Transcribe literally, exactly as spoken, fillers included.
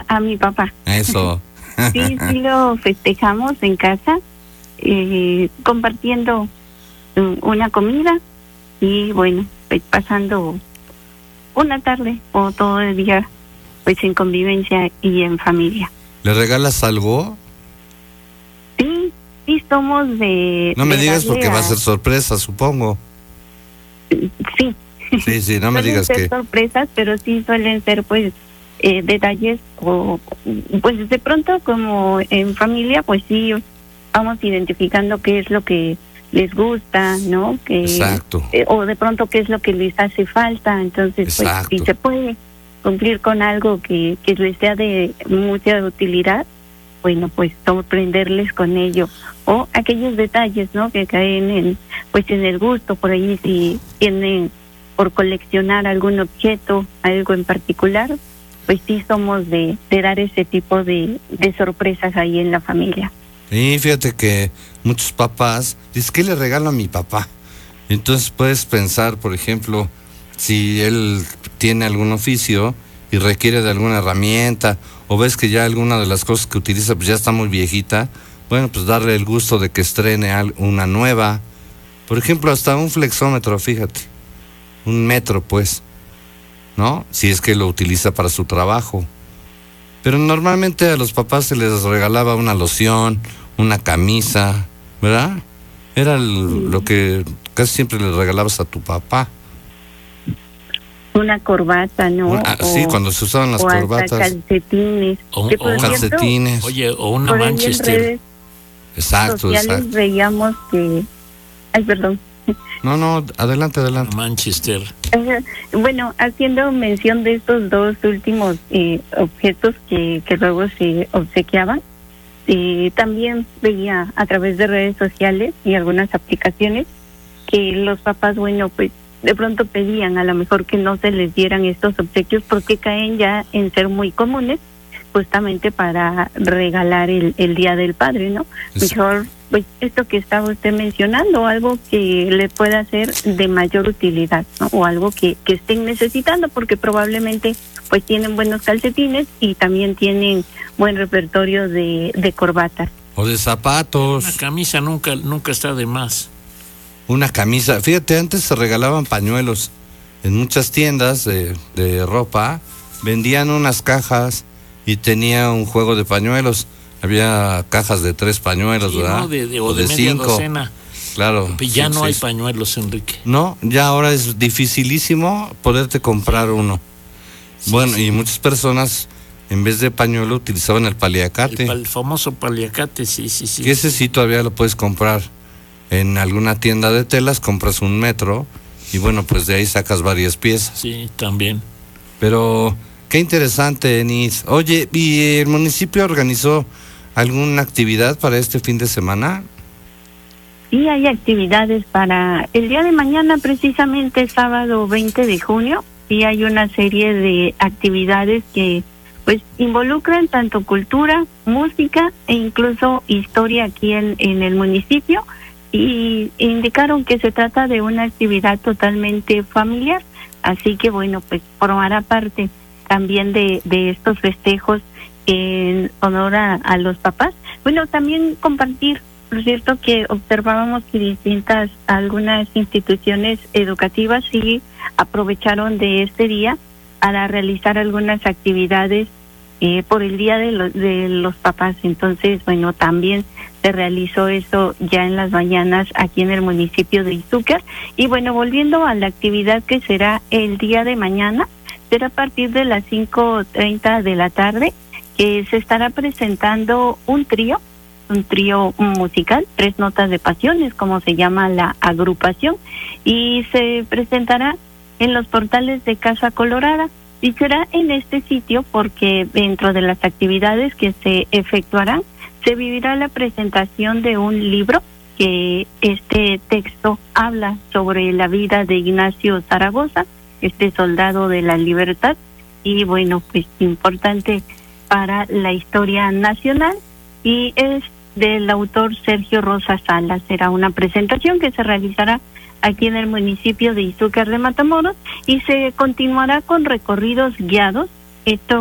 a, a mi papá. Eso. Sí, sí lo festejamos en casa, eh, compartiendo um, una comida y bueno, pues pasando una tarde o todo el día pues en convivencia y en familia. ¿Le regalas algo? Sí, sí somos de... No me de digas darle porque a... va a ser sorpresa, supongo. Sí. Sí, sí, no me Suelen digas ser que... sorpresas, pero sí suelen ser pues eh, detalles o pues de pronto como en familia pues sí vamos identificando qué es lo que les gusta, ¿no? Que, Exacto. Eh, o de pronto qué es lo que les hace falta, entonces Exacto. pues si se puede cumplir con algo que, que les sea de mucha utilidad, bueno, pues sorprenderles con ello. O aquellos detalles, ¿no? Que caen en, pues en el gusto, por ahí si tienen por coleccionar algún objeto, algo en particular, pues sí somos de, de dar ese tipo de, de sorpresas ahí en la familia. Y fíjate que muchos papás dicen, ¿qué le regalo a mi papá? Entonces puedes pensar, por ejemplo, si él tiene algún oficio y requiere de alguna herramienta, o ves que ya alguna de las cosas que utiliza pues ya está muy viejita, bueno, pues darle el gusto de que estrene una nueva. Por ejemplo, hasta un flexómetro, fíjate, un metro pues, ¿no? Si es que lo utiliza para su trabajo. Pero normalmente a los papás se les regalaba una loción, una camisa, ¿verdad? Era el, lo que casi siempre le regalabas a tu papá. Una corbata, ¿no? Una, o, sí, cuando se usaban las o corbatas. hasta calcetines. O, que o por cierto, calcetines. Oye, o una por ahí en Manchester. redes Exacto, sociales exacto. veíamos que... Ay, perdón. No, no, adelante, adelante. Manchester. Bueno, haciendo mención de estos dos últimos eh, objetos que, que luego se obsequiaban, eh, también veía a través de redes sociales y algunas aplicaciones que los papás, bueno, pues de pronto pedían a lo mejor que no se les dieran estos obsequios porque caen ya en ser muy comunes, justamente para regalar el, el Día del Padre, ¿no? Mejor, pues esto que estaba usted mencionando, algo que le pueda ser de mayor utilidad, ¿no? O algo que, que estén necesitando, porque probablemente pues tienen buenos calcetines y también tienen buen repertorio de, de corbatas. O de zapatos. Una camisa nunca, nunca está de más. Una camisa. Fíjate, antes se regalaban pañuelos. En muchas tiendas de, de ropa vendían unas cajas y tenía un juego de pañuelos. Había cajas de tres pañuelos, Sí, ¿verdad? ¿no? De, de, o, o de, de media cinco. docena. Claro. Ya sí, no sí, hay sí. pañuelos, Enrique. No, ya ahora es dificilísimo poderte comprar uno. Sí, bueno, sí. y muchas personas en vez de pañuelo utilizaban el paliacate. El, el famoso paliacate, sí, sí, sí. Que ese sí todavía lo puedes comprar en alguna tienda de telas, compras un metro y bueno, pues de ahí sacas varias piezas. Sí, también. Pero qué interesante, Enis. Oye, ¿y el municipio organizó alguna actividad para este fin de semana? Sí, hay actividades para el día de mañana, precisamente sábado veinte de junio, y hay una serie de actividades que pues involucran tanto cultura, música e incluso historia aquí en, en el municipio, y indicaron que se trata de una actividad totalmente familiar, así que bueno, pues formará parte también de, de estos festejos en honor a, a los papás. Bueno, también compartir, por cierto, que observábamos que distintas, algunas instituciones educativas sí aprovecharon de este día para realizar algunas actividades eh, por el Día de, lo, de los Papás. Entonces, bueno, también se realizó eso ya en las mañanas aquí en el municipio de Izúcar. Y bueno, volviendo a la actividad que será el día de mañana, será a partir de las cinco treinta de la tarde, que se estará presentando un trío, un trío musical, Tres Notas de Pasiones, como se llama la agrupación, y se presentará en los portales de Casa Colorada, y será en este sitio porque dentro de las actividades que se efectuarán, se vivirá la presentación de un libro, que este texto habla sobre la vida de Ignacio Zaragoza, este soldado de la libertad, y bueno, pues importante para la historia nacional, y es del autor Sergio Rosa Salas. Será una presentación que se realizará aquí en el municipio de Izúcar de Matamoros y se continuará con recorridos guiados. Esto